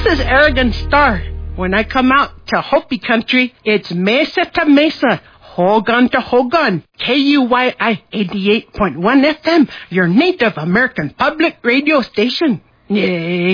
is Arrogant Star. When I come out to Hopi country, it's mesa to mesa, Hogan to Hogan, KUYI 88.1 FM, your Native American public radio station. Yay.